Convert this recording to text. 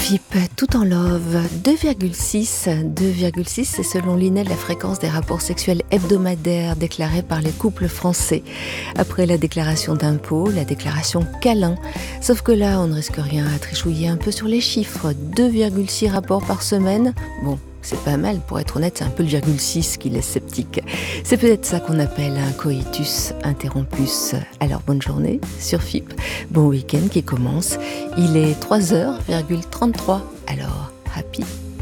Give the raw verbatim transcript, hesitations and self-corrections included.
F I P, tout en love, deux virgule six. deux virgule six, c'est selon l'I N E L la fréquence des rapports sexuels hebdomadaires déclarés par les couples français. Après la déclaration d'impôt, la déclaration câlin. Sauf que là, on ne risque rien à trichouiller un peu sur les chiffres. deux virgule six rapports par semaine. Bon, c'est pas mal, pour être honnête, c'est un peu le virgule six qui laisse sceptique. C'est peut-être ça qu'on appelle un coitus interrompus. Alors bonne journée sur F I P, bon week-end qui commence. Il est trois heures trente-trois, alors happy